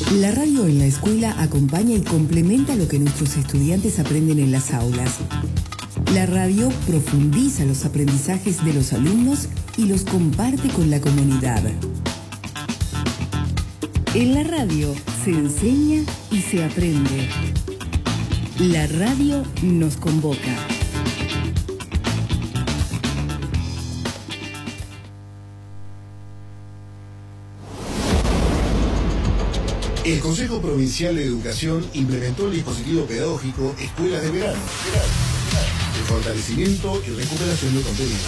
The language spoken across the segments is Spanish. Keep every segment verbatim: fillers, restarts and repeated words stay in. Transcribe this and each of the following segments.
La radio en la escuela acompaña y complementa lo que nuestros estudiantes aprenden en las aulas. La radio profundiza los aprendizajes de los alumnos y los comparte con la comunidad. En la radio se enseña y se aprende. La radio nos convoca. El Consejo Provincial de Educación implementó el dispositivo pedagógico Escuelas de Verano, el fortalecimiento y recuperación de contenidos.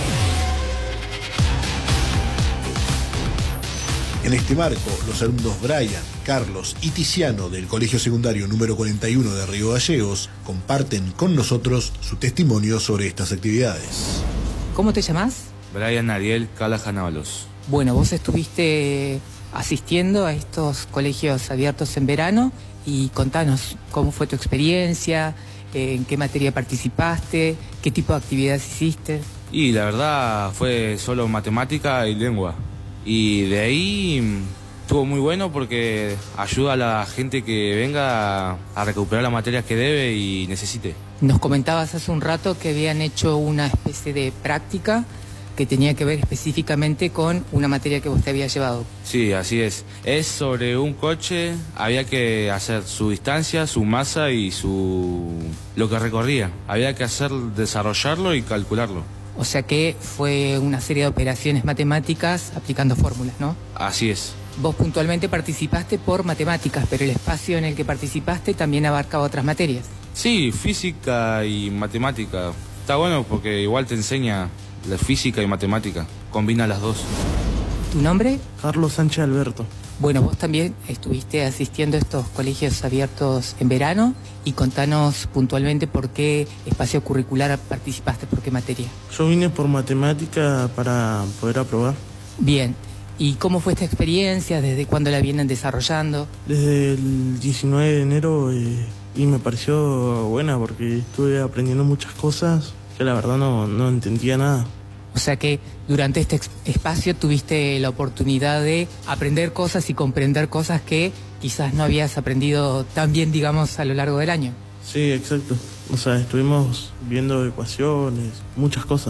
En este marco, los alumnos Brian, Carlos y Tiziano del Colegio Secundario número cuarenta y uno de Río Gallegos comparten con nosotros su testimonio sobre estas actividades. ¿Cómo te llamas? Brian Ariel Callahan Ábalos. Bueno, vos estuviste asistiendo a estos colegios abiertos en verano y contanos cómo fue tu experiencia, en qué materia participaste, qué tipo de actividades hiciste. Y la verdad fue solo matemática y lengua. Y de ahí estuvo muy bueno porque ayuda a la gente que venga a recuperar las materias que debe y necesite. Nos comentabas hace un rato que habían hecho una especie de práctica que tenía que ver específicamente con una materia que vos te habías llevado. Sí, así es. Es sobre un coche, había que hacer su distancia, su masa y su lo que recorría. Había que hacer, desarrollarlo y calcularlo. O sea que fue una serie de operaciones matemáticas aplicando fórmulas, ¿no? Así es. Vos puntualmente participaste por matemáticas, pero el espacio en el que participaste también abarcaba otras materias. Sí, física y matemática. Está bueno porque igual te enseña la física y matemática. Combina las dos. ¿Tu nombre? Carlos Sánchez Alberto. Bueno, vos también estuviste asistiendo a estos colegios abiertos en verano y contanos puntualmente por qué espacio curricular participaste, por qué materia. Yo vine por matemática para poder aprobar. Bien. ¿Y cómo fue esta experiencia? ¿Desde cuándo la vienen desarrollando? Desde el diecinueve de enero eh, y me pareció buena porque estuve aprendiendo muchas cosas que la verdad no, no entendía nada. O sea que durante este espacio tuviste la oportunidad de aprender cosas y comprender cosas que quizás no habías aprendido tan bien, digamos, a lo largo del año. Sí, exacto. O sea, estuvimos viendo ecuaciones, muchas cosas.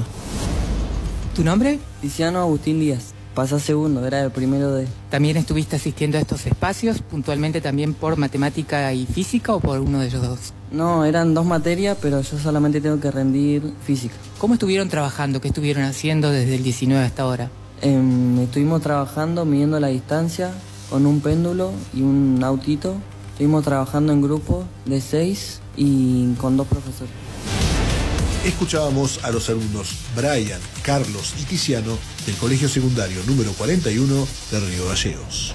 ¿Tu nombre? Tiziano Agustín Díaz. Pasé segundo, era el primero de... ¿También estuviste asistiendo a estos espacios, puntualmente también por matemática y física o por uno de ellos dos? No, eran dos materias, pero yo solamente tengo que rendir física. ¿Cómo estuvieron trabajando? ¿Qué estuvieron haciendo desde el diecinueve hasta ahora? Eh, estuvimos trabajando midiendo la distancia con un péndulo y un autito. Estuvimos trabajando en grupos de seis y con dos profesores. Escuchábamos a los alumnos Brian, Carlos y Tiziano del Colegio Secundario número cuarenta y uno de Río Gallegos.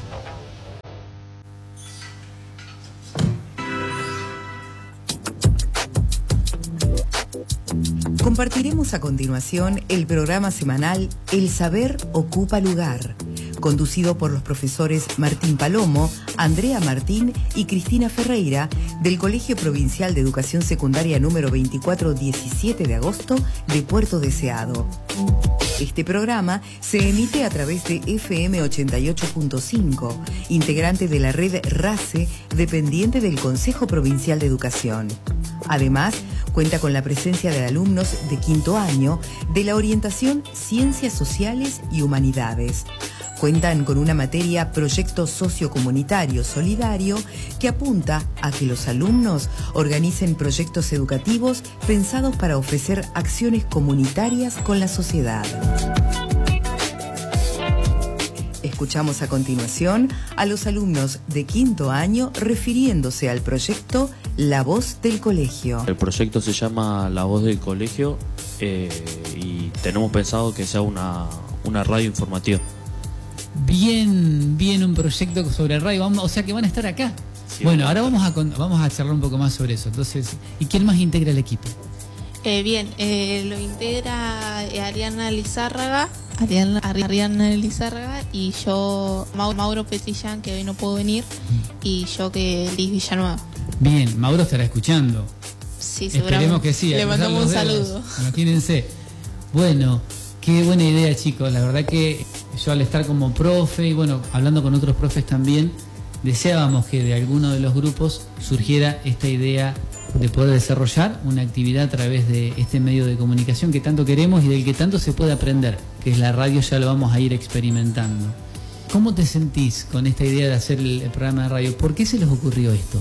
Compartiremos a continuación el programa semanal El Saber Ocupa Lugar, conducido por los profesores Martín Palomo, Andrea Martín y Cristina Ferreira del Colegio Provincial de Educación Secundaria número veinticuatro diecisiete de agosto de Puerto Deseado. Este programa se emite a través de F M ochenta y ocho punto cinco, integrante de la red RACE, dependiente del Consejo Provincial de Educación. Además, cuenta con la presencia de alumnos de quinto año de la orientación Ciencias Sociales y Humanidades. Cuentan con una materia Proyecto Sociocomunitario Solidario que apunta a que los alumnos organicen proyectos educativos pensados para ofrecer acciones comunitarias con la sociedad. Escuchamos a continuación a los alumnos de quinto año refiriéndose al proyecto La Voz del Colegio. El proyecto se llama La Voz del Colegio eh, y tenemos pensado que sea una, una radio informativa. Bien, bien un proyecto sobre radio, vamos, o sea que van a estar acá. Sí, bueno, ahora vamos a, vamos a charlar un poco más sobre eso. Entonces, ¿y quién más integra el equipo? Eh, bien, eh, lo integra Ariana Lizárraga, Ariana, Ariana Lizárraga y yo, Mauro, Mauro Petillán, que hoy no puedo venir, y yo que Liz Villanueva. Bien, Mauro estará escuchando. Sí, esperemos que sí. Le mandamos un saludo. Imagínense. Bueno, qué buena idea, chicos. La verdad que yo al estar como profe y bueno, hablando con otros profes también, deseábamos que de alguno de los grupos surgiera esta idea de poder desarrollar una actividad a través de este medio de comunicación que tanto queremos y del que tanto se puede aprender, que es la radio. Ya lo vamos a ir experimentando. ¿Cómo te sentís con esta idea de hacer el, el programa de radio? ¿Por qué se les ocurrió esto?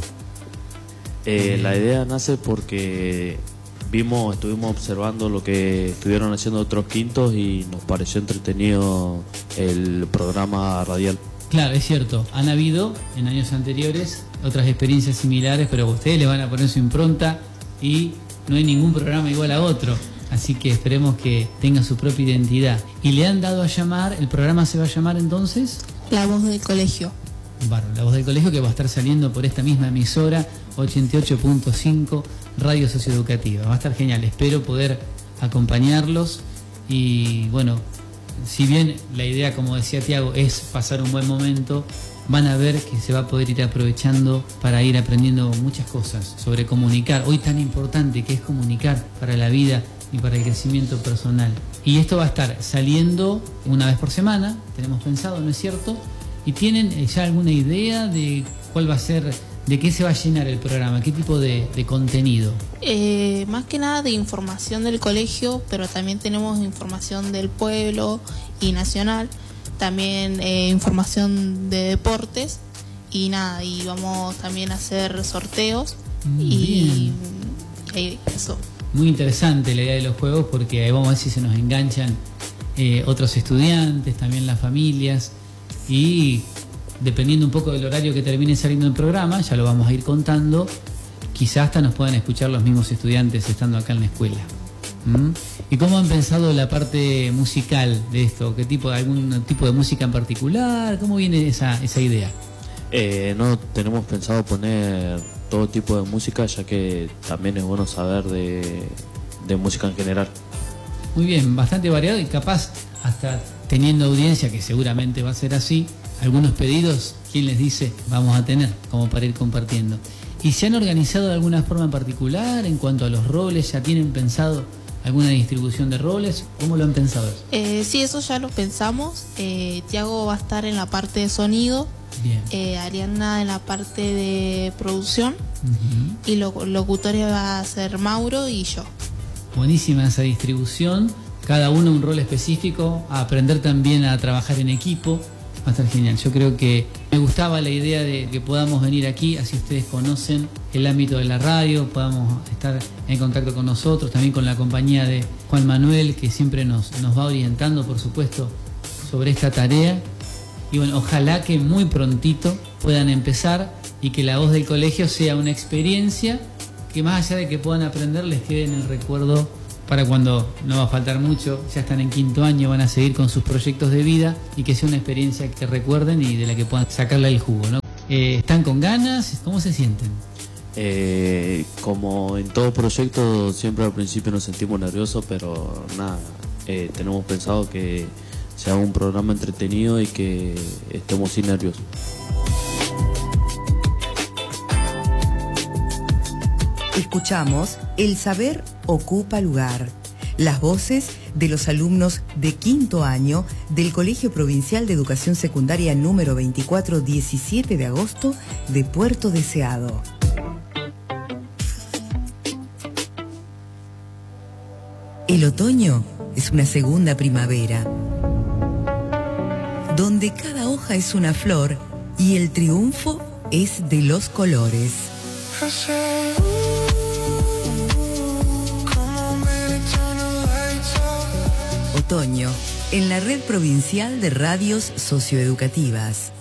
Eh, la idea nace porque vimos, estuvimos observando lo que estuvieron haciendo otros quintos y nos pareció entretenido el programa radial. Claro, es cierto, han habido en años anteriores otras experiencias similares, pero ustedes le van a poner su impronta y no hay ningún programa igual a otro, así que esperemos que tenga su propia identidad. Y le han dado a llamar, ¿el programa se va a llamar entonces? La Voz del Colegio. Bueno, La Voz del Colegio, que va a estar saliendo por esta misma emisora, ochenta y ocho punto cinco, Radio Socioeducativa. Va a estar genial, espero poder acompañarlos y bueno, si bien la idea, como decía Tiago, es pasar un buen momento, van a ver que se va a poder ir aprovechando para ir aprendiendo muchas cosas sobre comunicar, hoy tan importante que es comunicar para la vida y para el crecimiento personal. Y esto va a estar saliendo una vez por semana, tenemos pensado, ¿no es cierto? ¿Y tienen ya alguna idea de cuál va a ser, de qué se va a llenar el programa, qué tipo de, de contenido? Eh, más que nada de información del colegio, pero también tenemos información del pueblo y nacional, también eh, información de deportes y nada, y vamos también a hacer sorteos. y, y eso. Muy interesante la idea de los juegos, porque ahí vamos a ver si se nos enganchan eh, otros estudiantes, también las familias, y dependiendo un poco del horario que termine saliendo el programa, ya lo vamos a ir contando, quizás hasta nos puedan escuchar los mismos estudiantes estando acá en la escuela. ¿Mm? ¿Y cómo han pensado la parte musical de esto? ¿Qué tipo, algún tipo de música en particular? ¿Cómo viene esa, esa idea? Eh, no tenemos pensado poner todo tipo de música, ya que también es bueno saber de, de música en general. Muy bien, bastante variado y capaz hasta teniendo audiencia, que seguramente va a ser así, algunos pedidos, ¿quién les dice? Vamos a tener, como para ir compartiendo. ¿Y se han organizado de alguna forma en particular en cuanto a los roles? ¿Ya tienen pensado alguna distribución de roles? ¿Cómo lo han pensado? Eh, sí, eso ya lo pensamos. Eh, Tiago va a estar en la parte de sonido. Bien. Eh, Ariana en la parte de producción. Uh-huh. Y los locutores va a ser Mauro y yo. Buenísima esa distribución. Cada uno un rol específico. A aprender también a trabajar en equipo. Va a estar genial. Yo creo que me gustaba la idea de que podamos venir aquí, así ustedes conocen el ámbito de la radio, podamos estar en contacto con nosotros, también con la compañía de Juan Manuel, que siempre nos, nos va orientando, por supuesto, sobre esta tarea. Y bueno, ojalá que muy prontito puedan empezar y que La Voz del Colegio sea una experiencia que, más allá de que puedan aprender, les quede en el recuerdo para cuando no va a faltar mucho, ya están en quinto año, van a seguir con sus proyectos de vida y que sea una experiencia que recuerden y de la que puedan sacarle el jugo, ¿no? Eh, ¿Están con ganas? ¿Cómo se sienten? Eh, como en todo proyecto, siempre al principio nos sentimos nerviosos, pero nada, eh, tenemos pensado que sea un programa entretenido y que estemos sin nervios. Escuchamos El Saber Ocupa Lugar, las voces de los alumnos de quinto año del Colegio Provincial de Educación Secundaria número veinticuatro, diecisiete de agosto de Puerto Deseado. El otoño es una segunda primavera, donde cada hoja es una flor y el triunfo es de los colores. Otoño, en la Red Provincial de Radios Socioeducativas.